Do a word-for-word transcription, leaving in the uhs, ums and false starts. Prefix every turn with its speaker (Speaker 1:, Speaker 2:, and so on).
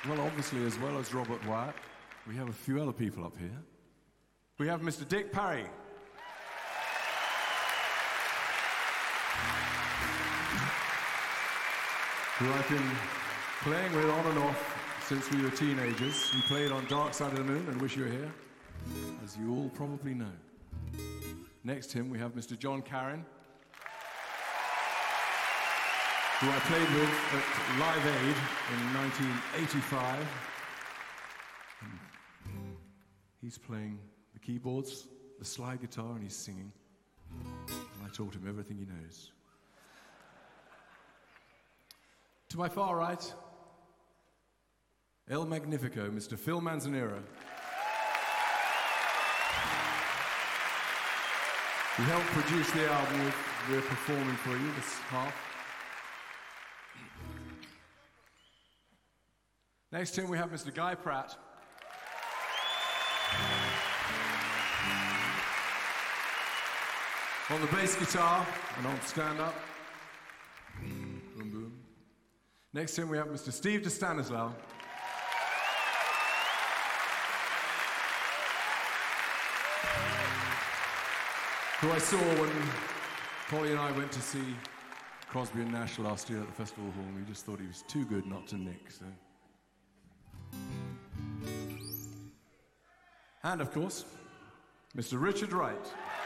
Speaker 1: Well, obviously, as well as Robert Wyatt, we have a few other people up here. We have Mister Dick Parry. Who I've been playing with on and off since we were teenagers. We played on Dark Side of the Moon and Wish You Were Here, as you all probably know. Next to him, we have Mister John Caron, who I played with at Live Aid in nineteen eighty-five. And he's playing the keyboards, the slide guitar, and he's singing. And I taught him everything he knows. To my far right, El Magnifico, Mister Phil Manzanera. He helped produce the album we're performing for you this half. Next to him we have Mister Guy Pratt. On the bass guitar and on stand-up. Boom, boom. Next to him we have Mister Steve DeStanislaw. Who I saw when Polly and I went to see Crosby and Nash last year at the Festival Hall, and we just thought he was too good not to nick, so. And of course, Mister Richard Wright.